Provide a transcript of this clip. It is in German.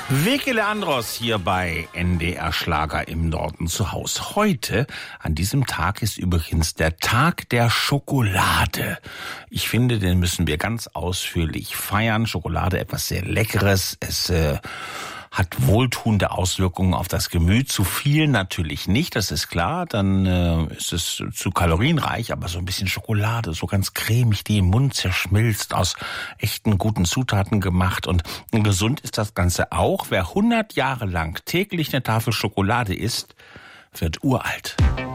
Weke Leandros hier bei NDR Schlager im Norden zu Hause. Heute, an diesem Tag, ist übrigens der Tag der Schokolade. Ich finde, den müssen wir ganz ausführlich feiern. Schokolade, etwas sehr Leckeres. Es hat wohltuende Auswirkungen auf das Gemüt. Zu viel natürlich nicht, das ist klar. Dann ist es zu kalorienreich, aber so ein bisschen Schokolade, so ganz cremig, die im Mund zerschmilzt, aus echten guten Zutaten gemacht. Und gesund ist das Ganze auch. Wer 100 Jahre lang täglich eine Tafel Schokolade isst, wird uralt.